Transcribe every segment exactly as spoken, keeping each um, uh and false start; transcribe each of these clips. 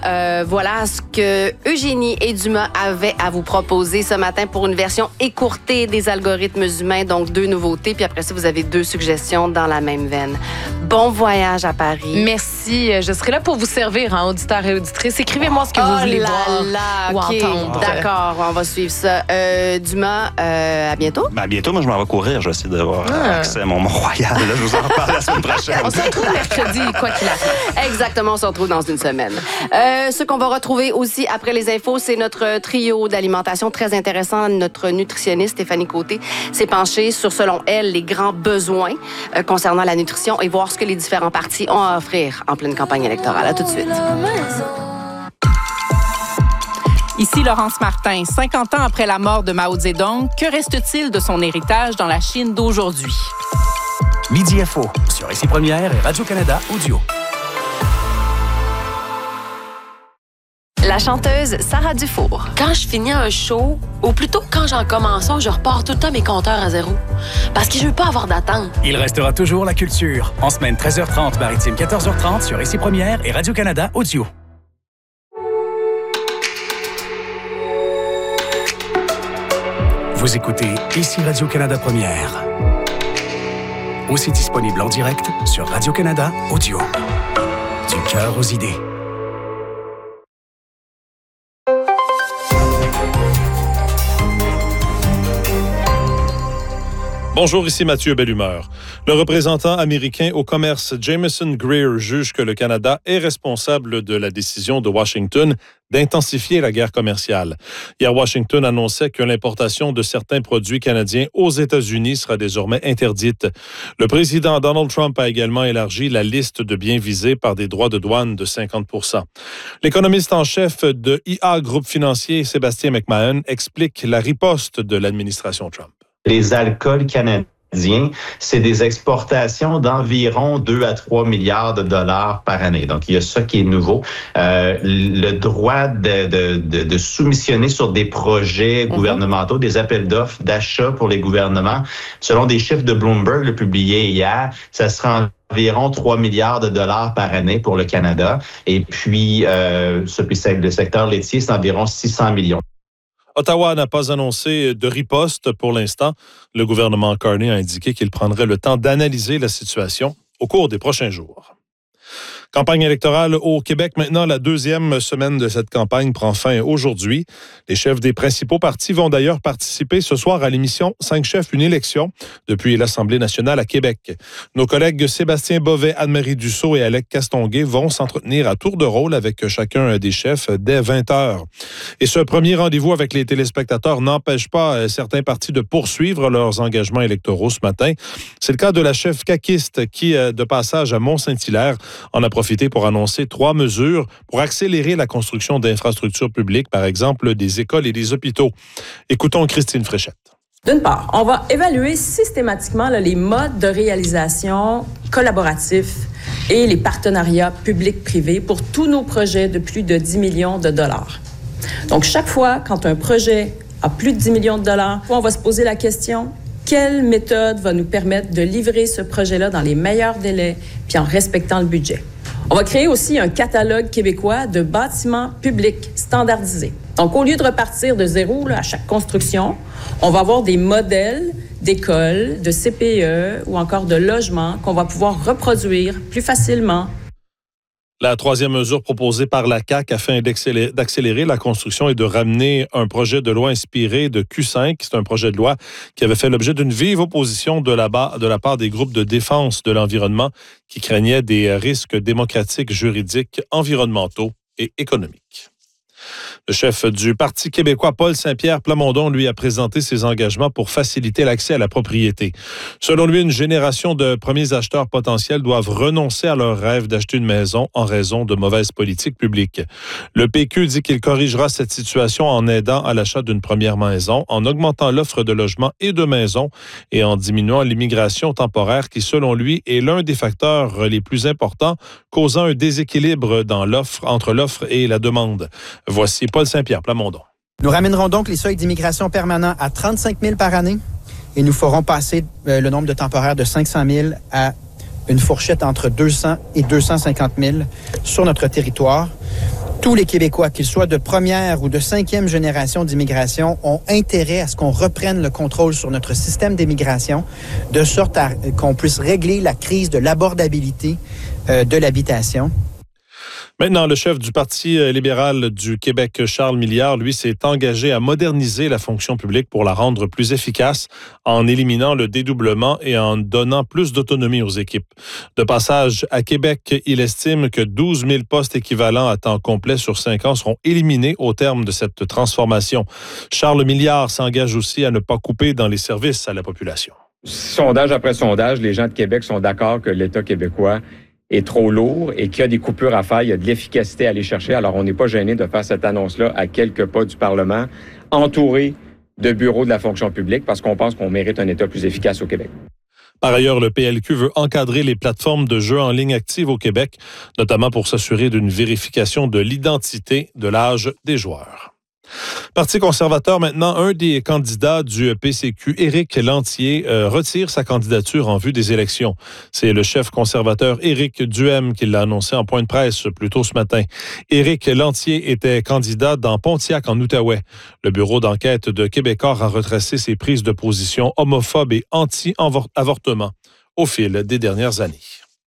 Euh, voilà ce que Eugénie et Dumas avaient à vous proposer ce matin pour une version écourtée des algorithmes humains, donc deux nouveautés. Puis après ça, vous avez deux suggestions dans la même veine. Bon voyage à Paris. Merci. Je serai là pour vous servir, hein, auditeurs et auditrices. Écrivez-moi ce que oh vous voulez là voir là, ou okay. entendre. D'accord, on va suivre ça. Euh, Dumas, euh, à bientôt. Ben, à bientôt, moi je m'en vais courir. Je vais essayer d'avoir ah. accès à mon Mont-Royal. Là, je vous en reparle la semaine prochaine. On se retrouve mercredi, quoi qu'il arrive. Exactement, on se retrouve dans une semaine. Euh, ce qu'on va retrouver aussi après les infos, c'est notre trio d'alimentation très intéressant. Notre nutritionniste Stéphanie Côté s'est penchée sur, selon elle, les grands besoins euh, concernant la nutrition et voir ce que les différents partis ont à offrir en pleine campagne électorale. À tout de suite. Ici Laurence Martin. cinquante ans après la mort de Mao Zedong, que reste-t-il de son héritage dans la Chine d'aujourd'hui? Midi Info sur Ici Première et Radio-Canada Audio. La chanteuse Sarah Dufour. Quand je finis un show, ou plutôt quand j'en commence un, je repars tout le temps mes compteurs à zéro. Parce que je veux pas avoir d'attente. Il restera toujours la culture. En semaine treize heures trente, maritime quatorze heures trente sur Ici Première et Radio-Canada Audio. Vous écoutez Ici Radio-Canada Première. Aussi disponible en direct sur Radio-Canada Audio. Du cœur aux idées. Bonjour, ici Mathieu Bellumeur. Le représentant américain au commerce Jameson Greer juge que le Canada est responsable de la décision de Washington d'intensifier la guerre commerciale. Hier, Washington annonçait que l'importation de certains produits canadiens aux États-Unis sera désormais interdite. Le président Donald Trump a également élargi la liste de biens visés par des droits de douane de cinquante pour cent. L'économiste en chef de I A Groupe Financier, Sébastien McMahon, explique la riposte de l'administration Trump. Les alcools canadiens, c'est des exportations d'environ deux à trois milliards de dollars par année. Donc, il y a ça qui est nouveau. Euh, le droit de, de, de, de soumissionner sur des projets mm-hmm. gouvernementaux, des appels d'offres d'achat pour les gouvernements, selon des chiffres de Bloomberg le publiés hier, ça sera environ trois milliards de dollars par année pour le Canada. Et puis, euh, le secteur laitier, c'est environ six cents millions. Ottawa n'a pas annoncé de riposte pour l'instant. Le gouvernement Carney a indiqué qu'il prendrait le temps d'analyser la situation au cours des prochains jours. Campagne électorale au Québec. Maintenant, la deuxième semaine de cette campagne prend fin aujourd'hui. Les chefs des principaux partis vont d'ailleurs participer ce soir à l'émission cinq chefs, une élection depuis l'Assemblée nationale à Québec. Nos collègues Sébastien Bovet, Anne-Marie Dussault et Alec Castonguay vont s'entretenir à tour de rôle avec chacun des chefs dès vingt heures. Et ce premier rendez-vous avec les téléspectateurs n'empêche pas certains partis de poursuivre leurs engagements électoraux ce matin. C'est le cas de la chef caquiste qui, de passage à Mont-Saint-Hilaire, en a profité pour annoncer trois mesures pour accélérer la construction d'infrastructures publiques, par exemple des écoles et des hôpitaux. Écoutons Christine Fréchette. D'une part, on va évaluer systématiquement là, les modes de réalisation collaboratifs et les partenariats publics-privés pour tous nos projets de plus de dix millions de dollars. Donc, chaque fois, quand un projet a plus de dix millions de dollars, on va se poser la question: quelle méthode va nous permettre de livrer ce projet-là dans les meilleurs délais puis en respectant le budget? On va créer aussi un catalogue québécois de bâtiments publics standardisés. Donc, au lieu de repartir de zéro là, à chaque construction, on va avoir des modèles d'écoles, de C P E ou encore de logements qu'on va pouvoir reproduire plus facilement. La troisième mesure proposée par la C A Q afin d'accélérer, d'accélérer la construction et de ramener un projet de loi inspiré de Q cinq. C'est un projet de loi qui avait fait l'objet d'une vive opposition de la, de la part des groupes de défense de l'environnement qui craignaient des risques démocratiques, juridiques, environnementaux et économiques. Le chef du Parti québécois, Paul Saint-Pierre Plamondon, lui a présenté ses engagements pour faciliter l'accès à la propriété. Selon lui, une génération de premiers acheteurs potentiels doivent renoncer à leur rêve d'acheter une maison en raison de mauvaises politiques publiques. Le P Q dit qu'il corrigera cette situation en aidant à l'achat d'une première maison, en augmentant l'offre de logements et de maisons et en diminuant l'immigration temporaire qui, selon lui, est l'un des facteurs les plus importants causant un déséquilibre dans l'offre, entre l'offre et la demande. Voici Paul Saint-Pierre Plamondon. Nous ramènerons donc les seuils d'immigration permanents à trente-cinq mille par année et nous ferons passer euh, le nombre de temporaires de cinq cent mille à une fourchette entre deux cents et deux cent cinquante mille sur notre territoire. tous les Québécois, qu'ils soient de première ou de cinquième génération d'immigration, ont intérêt à ce qu'on reprenne le contrôle sur notre système d'immigration, de sorte à, qu'on puisse régler la crise de l'abordabilité euh, de l'habitation. Maintenant, le chef du Parti libéral du Québec, Charles Milliard, lui, s'est engagé à moderniser la fonction publique pour la rendre plus efficace en éliminant le dédoublement et en donnant plus d'autonomie aux équipes. De passage à Québec, il estime que douze mille postes équivalents à temps complet sur cinq ans seront éliminés au terme de cette transformation. Charles Milliard s'engage aussi à ne pas couper dans les services à la population. Sondage après sondage, les gens de Québec sont d'accord que l'État québécois est trop lourd et qu'il y a des coupures à faire, il y a de l'efficacité à aller chercher. Alors, on n'est pas gêné de faire cette annonce-là à quelques pas du Parlement, entouré de bureaux de la fonction publique, parce qu'on pense qu'on mérite un État plus efficace au Québec. Par ailleurs, le P L Q veut encadrer les plateformes de jeux en ligne actives au Québec, notamment pour s'assurer d'une vérification de l'identité de l'âge des joueurs. Parti conservateur, maintenant, un des candidats du P C Q, Éric Lantier, euh, retire sa candidature en vue des élections. C'est le chef conservateur Éric Duhem qui l'a annoncé en point de presse plus tôt ce matin. Éric Lantier était candidat dans Pontiac, en Outaouais. Le bureau d'enquête de Québecor a retracé ses prises de position homophobes et anti-avortement au fil des dernières années.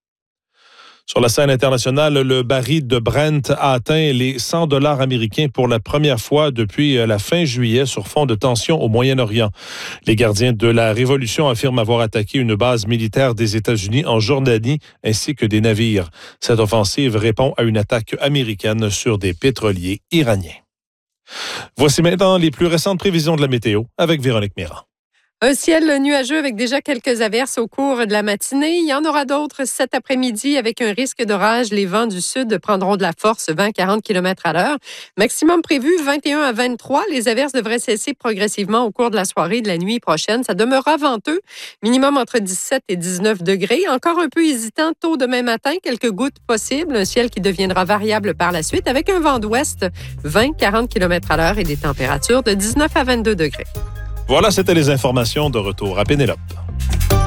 Sur la scène internationale, le baril de Brent a atteint les cent dollars américains pour la première fois depuis la fin juillet sur fond de tensions au Moyen-Orient. Les gardiens de la Révolution affirment avoir attaqué une base militaire des États-Unis en Jordanie ainsi que des navires. Cette offensive répond à une attaque américaine sur des pétroliers iraniens. Voici maintenant les plus récentes prévisions de la météo avec Véronique Méran. Un ciel nuageux avec déjà quelques averses au cours de la matinée. Il y en aura d'autres cet après-midi avec un risque d'orage. Les vents du sud prendront de la force, vingt à quarante kilomètres à l'heure. Maximum prévu, vingt et un à vingt-trois. Les averses devraient cesser progressivement au cours de la soirée et de la nuit prochaine. Ça demeurera venteux. Minimum entre dix-sept et dix-neuf degrés. Encore un peu hésitant tôt demain matin. Quelques gouttes possibles. Un ciel qui deviendra variable par la suite avec un vent d'ouest, vingt à quarante kilomètres à l'heure et des températures de dix-neuf à vingt-deux degrés. Voilà, c'était les informations. De retour à Pénélope.